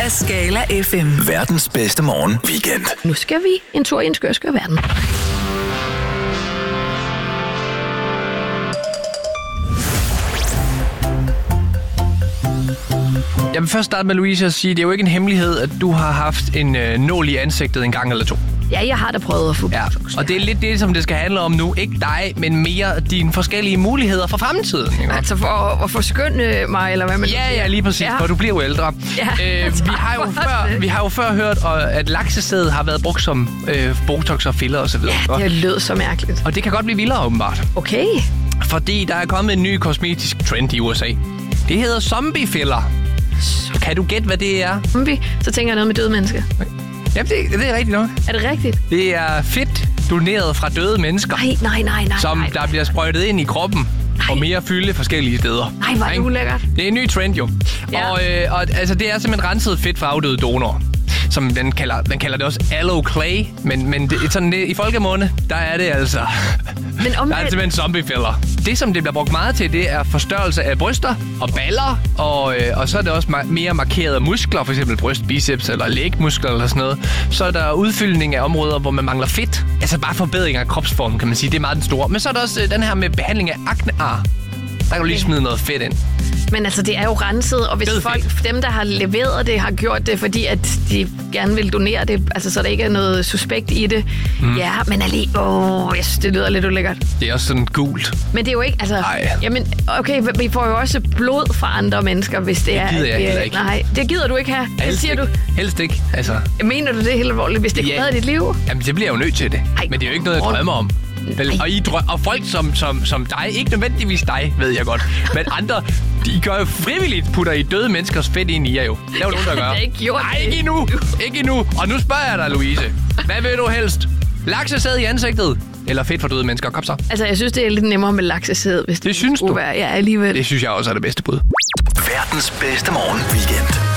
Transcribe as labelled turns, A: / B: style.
A: af Skala FM.
B: Verdens bedste morgen weekend.
A: Nu skal vi en tur i en skør verden.
C: Jeg vil først starte med, Louise, at sige, at det er jo ikke en hemmelighed, at du har haft en nål i ansigtet en gang eller to.
A: Ja, jeg har da prøvet at få
C: Botox. Og det er lidt det, som det skal handle om nu. Ikke dig, men mere dine forskellige muligheder for fremtiden. Ikke?
A: Altså for at forskønne mig, eller hvad man siger.
C: Ja, lige præcis, for du bliver jo ældre.
A: Ja,
C: vi har jo før hørt, at laksesæd har været brugt som Botox og filler osv.
A: Ja, det lød så mærkeligt.
C: Og det kan godt blive vildere, åbenbart.
A: Okay.
C: Fordi der er kommet en ny kosmetisk trend i USA. Det hedder zombie filler. Kan du gætte, hvad det er?
A: Zombie? Så tænker jeg noget med døde mennesker.
C: Jamen, det er rigtigt nok.
A: Er det rigtigt?
C: Det er fedt doneret fra døde mennesker.
A: Nej.
C: Som der bliver sprøjtet ind i kroppen. Og mere fylde forskellige steder.
A: Nej, hvor er det ulækkert.
C: Det er en ny trend jo. Ja. Og altså, det er simpelthen renset fedt fra afdøde donorer. Som den kalder det også aloe clay. Men det, sådan, i folkemunde, der er det altså...
A: Men
C: der er simpelthen zombiefælder. Det, som det bliver brugt meget til, det er forstørrelse af bryster og baller. Og så er det også mere markerede muskler, f.eks. bryst, biceps eller lægmuskler eller sådan noget. Så er der udfyldning af områder, hvor man mangler fedt. Altså bare forbedring af kropsformen, kan man sige. Det er meget den store. Men så er der også den her med behandling af aknear. Der kan du lige smide noget fedt ind.
A: Men altså, det er jo renset, og hvis dem, der har leveret det, har gjort det, fordi at de gerne vil donere det, altså så der ikke er noget suspekt i det. Ja, men alligevel, jeg synes, det lyder lidt ulækkert.
C: Det er også sådan gult.
A: Men det er jo ikke, altså... Jamen, okay, vi får jo også blod fra andre mennesker, hvis det er...
C: Det gider jeg heller ikke.
A: Nej, det gider du ikke have.
C: Helst
A: siger
C: ikke.
A: Du.
C: Helst ikke, altså.
A: Mener du det helt alvorligt, hvis det kunne redde dit liv?
C: Jamen, det bliver jo nødt til det. Men det er jo ikke noget, jeg drømmer om. Og folk som dig, ikke nødvendigvis dig, ved jeg godt, men andre, de gør jo frivilligt, putter i døde menneskers fedt ind i jer jo. Det er jo nogen, der gør.
A: Det er ikke gjort.
C: Nej, ikke endnu. Og nu spørger jeg dig, Louise. Hvad vil du helst? Laksesæd i ansigtet? Eller fedt for døde mennesker? Kom så.
A: Altså, jeg synes, det er lidt nemmere med laksesæd, hvis det
C: synes du?
A: Være. Ja, alligevel.
C: Det synes jeg også er det bedste bud.
B: Verdens bedste morgen weekend.